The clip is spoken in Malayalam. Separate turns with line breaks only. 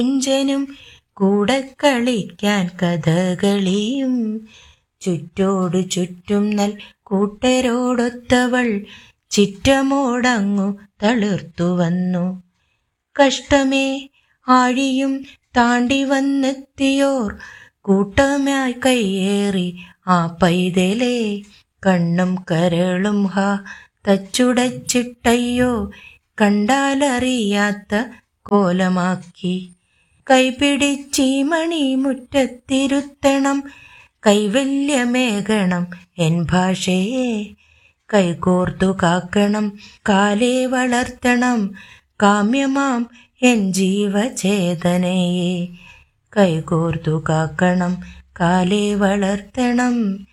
കുഞ്ചനും കൂടെ കളിക്കാൻ കഥകളിയും ചുറ്റോടു ചുറ്റും നൽ കൂട്ടരോടൊത്തവൾ ചിറ്റമോടങ്ങു തളിർത്തു വന്നു. കഷ്ടമേ ആഴിയും താണ്ടി വന്നെത്തിയോർ കൂട്ടമായി കയ്യേറി ആ പൈതലേ, കണ്ണും കരളും തച്ചുടച്ചിട്ടയ്യോ കണ്ടാലറിയാത്ത കോലമാക്കി. കൈപിടിച്ചീ മണി മുറ്റത്തിരുത്തണം, കൈവല്യമേകണം എൻ ഭാഷയെ. കൈകോർത്തു കാക്കണം, കാലേ വളർത്തണം കാമ്യമാം എൻ ജീവചേതനയെ. കൈകോർത്തു കാക്കണം, കാലേ വളർത്തണം